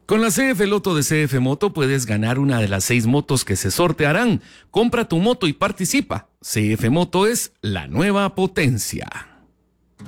Con la CF Loto de CF Moto puedes ganar una de las 6 motos que se sortearán. Compra tu moto y participa. CF Moto es la nueva potencia.